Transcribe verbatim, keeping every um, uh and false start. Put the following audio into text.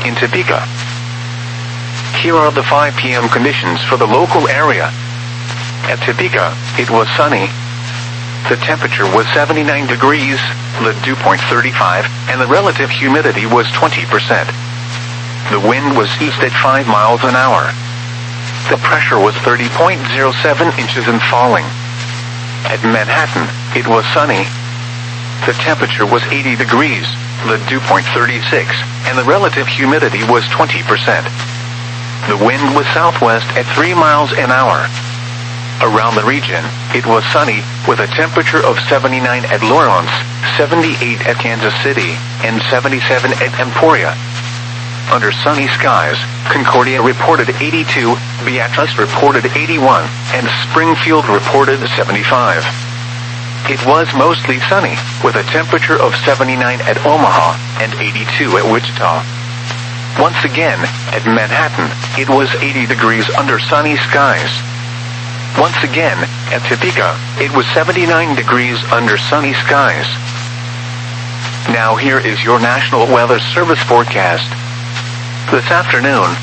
in Topeka. Here are the five p m conditions for the local area. At Topeka, it was sunny. The temperature was seventy-nine degrees, the dew point thirty-five, and the relative humidity was twenty percent. The wind was east at five miles an hour. The pressure was thirty point zero seven inches and falling. At Manhattan, it was sunny. The temperature was eighty degrees, the dew point thirty-six, and the relative humidity was twenty percent. The wind was southwest at three miles an hour. Around the region, it was sunny, with a temperature of seventy-nine at Lawrence, seventy-eight at Kansas City, and seventy-seven at Emporia. Under sunny skies, Concordia reported eighty-two, Beatrice reported eighty-one, and Springfield reported seventy-five. It was mostly sunny, with a temperature of seventy-nine at Omaha, and eighty-two at Wichita. Once again, at Manhattan, it was eighty degrees under sunny skies. Once again, at Topeka, it was seventy-nine degrees under sunny skies. Now here is your National Weather Service forecast. This afternoon,